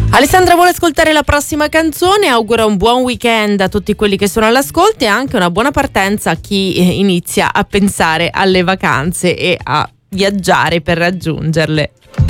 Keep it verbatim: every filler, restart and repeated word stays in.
Alessandra vuole ascoltare la prossima canzone, augura un buon weekend a tutti quelli che sono all'ascolto e anche una buona partenza a chi inizia a pensare alle vacanze e a viaggiare per raggiungerle.